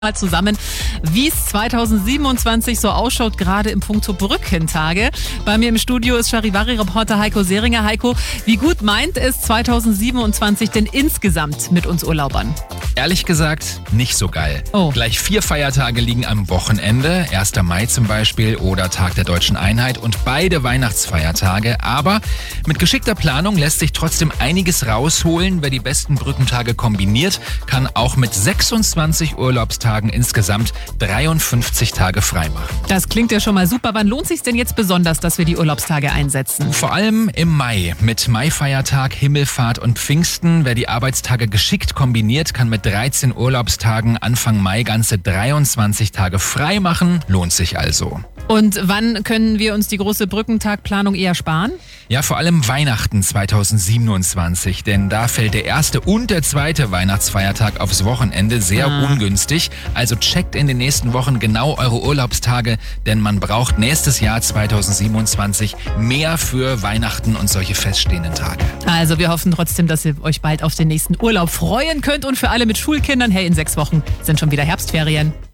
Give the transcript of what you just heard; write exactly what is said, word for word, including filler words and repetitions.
Mal zusammen, wie es zweitausendsiebenundzwanzig so ausschaut, gerade im Punkto Brückentage. Bei mir im Studio ist Charivari-Reporter Heiko Seringer. Heiko, wie gut meint es zweitausendsiebenundzwanzig denn insgesamt mit uns Urlaubern? Ehrlich gesagt, nicht so geil. Oh. Gleich vier Feiertage liegen am Wochenende, erster Mai zum Beispiel oder Tag der Deutschen Einheit und beide Weihnachtsfeiertage. Aber mit geschickter Planung lässt sich trotzdem einiges rausholen. Wer die besten Brückentage kombiniert, kann auch mit sechsundzwanzig Urlaubstagen insgesamt dreiundfünfzig Tage frei machen. Das klingt ja schon mal super. Wann lohnt es sich denn jetzt besonders, dass wir die Urlaubstage einsetzen? Vor allem im Mai mit Maifeiertag, Himmelfahrt und Pfingsten. Wer die Arbeitstage geschickt kombiniert, kann mit dreizehn Urlaubstagen Anfang Mai ganze dreiundzwanzig Tage frei machen. Lohnt sich also. Und wann können wir uns die große Brückentagplanung eher sparen? Ja, vor allem Weihnachten zweitausendsiebenundzwanzig, denn da fällt der erste und der zweite Weihnachtsfeiertag aufs Wochenende, sehr ah. ungünstig. Also checkt in den nächsten Wochen genau eure Urlaubstage, denn man braucht nächstes Jahr zweitausendsiebenundzwanzig mehr für Weihnachten und solche feststehenden Tage. Also wir hoffen trotzdem, dass ihr euch bald auf den nächsten Urlaub freuen könnt und für alle mit Schulkindern, hey, in sechs Wochen sind schon wieder Herbstferien.